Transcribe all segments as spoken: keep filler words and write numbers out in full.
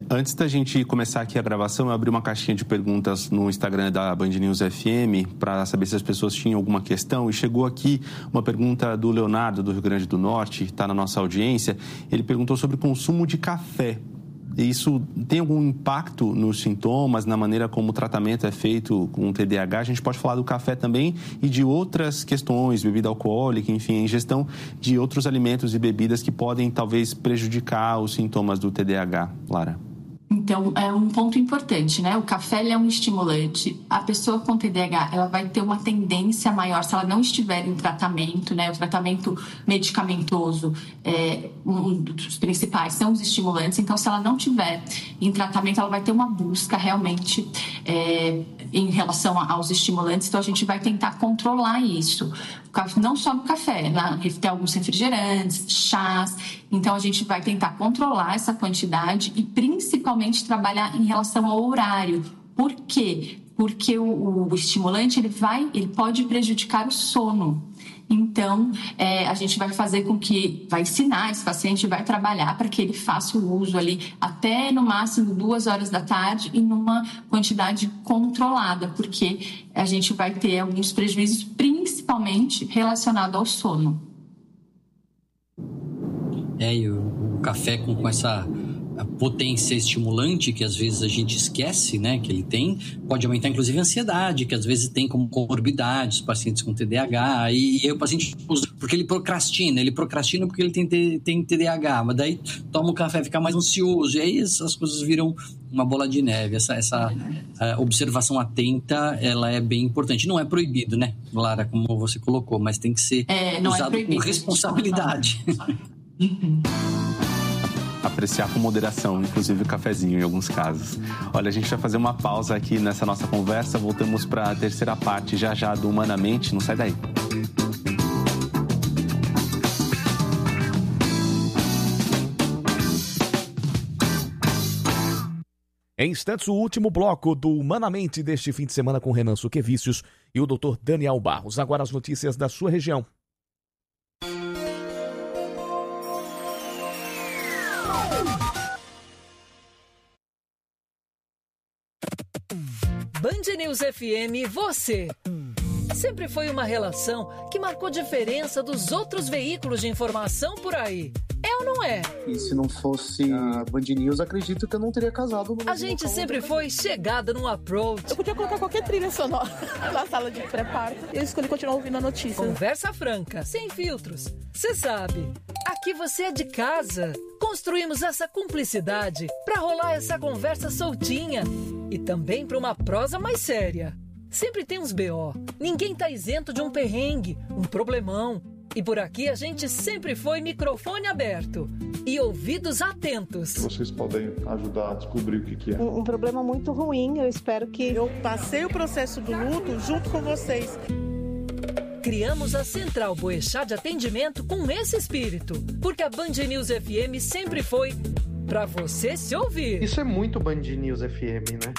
Antes da gente começar aqui a gravação, eu abri uma caixinha de perguntas no Instagram da Band News F M para saber se as pessoas tinham alguma questão. E chegou aqui uma pergunta do Leonardo, do Rio Grande do Norte, está na nossa audiência. Ele perguntou sobre o consumo de café. Isso tem algum impacto nos sintomas, na maneira como o tratamento é feito com o T D A H? A gente pode falar do café também e de outras questões, bebida alcoólica, enfim, a ingestão de outros alimentos e bebidas que podem talvez prejudicar os sintomas do T D A H. Lara. Então, é um ponto importante, né? O café ele é um estimulante. A pessoa com T D A H, ela vai ter uma tendência maior, se ela não estiver em tratamento, né? O tratamento medicamentoso, é, um dos principais são os estimulantes. Então, se ela não tiver em tratamento, ela vai ter uma busca realmente é, em relação aos estimulantes. Então, a gente vai tentar controlar isso. Não só no café, né? Tem alguns refrigerantes, chás. Então, a gente vai tentar controlar essa quantidade e principalmente trabalhar em relação ao horário. Por quê? Porque o, o estimulante ele vai, ele pode prejudicar o sono. Então, é, a gente vai fazer com que, vai ensinar esse paciente, vai trabalhar para que ele faça o uso ali até no máximo duas horas da tarde e numa quantidade controlada, porque a gente vai ter alguns prejuízos, principalmente relacionados ao sono. É, e o, o café com, com essa potência estimulante que às vezes a gente esquece, né, que ele tem, pode aumentar inclusive a ansiedade, que às vezes tem como comorbidade os pacientes com T D A H, e, e aí o paciente usa, porque ele procrastina, ele procrastina porque ele tem, tem T D A H, mas daí toma um café, fica mais ansioso, e aí as coisas viram uma bola de neve. Essa, essa observação atenta, ela é bem importante. Não é proibido, né, Lara, como você colocou, mas tem que ser é, usado é com responsabilidade. Uhum. Apreciar com moderação, inclusive o cafezinho em alguns casos. Olha, a gente vai fazer uma pausa aqui nessa nossa conversa, voltamos para a terceira parte já já do Humanamente, não sai daí. Em instantes, o último bloco do Humanamente deste fim de semana com Renan Suquevicius e o doutor Daniel Barros. Agora as notícias da sua região. Band News F M, você. Sempre foi uma relação que marcou diferença dos outros veículos de informação por aí. É ou não é? E se não fosse a Band News, acredito que eu não teria casado. No a gente sempre foi chegada num approach. Eu podia colocar qualquer trilha sonora na sala de pré-parto. E eu escolhi continuar ouvindo a notícia. Conversa franca, sem filtros. Você sabe, aqui você é de casa. Construímos essa cumplicidade para rolar essa conversa soltinha. E também para uma prosa mais séria. Sempre tem uns B O. Ninguém tá isento de um perrengue, um problemão. E por aqui a gente sempre foi microfone aberto e ouvidos atentos. Vocês podem ajudar a descobrir o que, que é. Um, um problema muito ruim, eu espero que... Eu passei o processo do luto junto com vocês. Criamos a Central Boechat de Atendimento com esse espírito, porque a Band News F M sempre foi pra você se ouvir. Isso é muito Band News F M, né?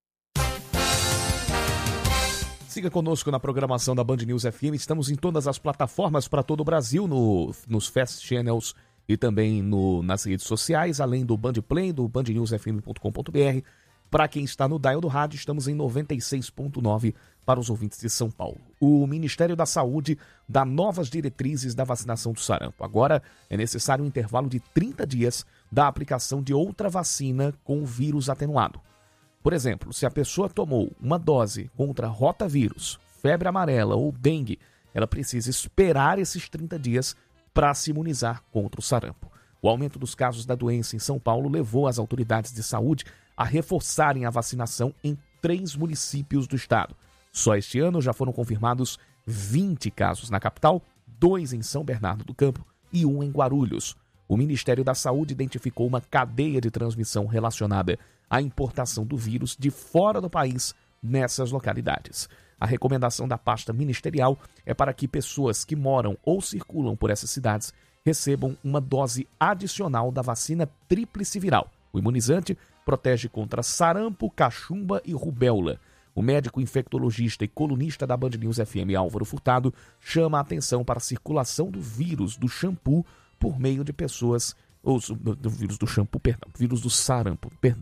Siga conosco na programação da Band News F M. Estamos em todas as plataformas para todo o Brasil, no, nos Fast Channels e também no, nas redes sociais, além do Band Play, do band news f m ponto com ponto b r. Para quem está no dial do rádio, estamos em noventa e seis ponto nove para os ouvintes de São Paulo. O Ministério da Saúde dá novas diretrizes da vacinação do sarampo. Agora é necessário um intervalo de trinta dias da aplicação de outra vacina com o vírus atenuado. Por exemplo, se a pessoa tomou uma dose contra rotavírus, febre amarela ou dengue, ela precisa esperar esses trinta dias para se imunizar contra o sarampo. O aumento dos casos da doença em São Paulo levou as autoridades de saúde a reforçarem a vacinação em três municípios do estado. Só este ano já foram confirmados vinte casos na capital, dois em São Bernardo do Campo e um em Guarulhos. O Ministério da Saúde identificou uma cadeia de transmissão relacionada à importação do vírus de fora do país nessas localidades. A recomendação da pasta ministerial é para que pessoas que moram ou circulam por essas cidades recebam uma dose adicional da vacina tríplice viral. O imunizante protege contra sarampo, cachumba e rubéola. O médico infectologista e colunista da Band News F M, Álvaro Furtado, chama a atenção para a circulação do vírus do shampoo por meio de pessoas, ou do vírus do shampoo, perdão, vírus do sarampo, perdão.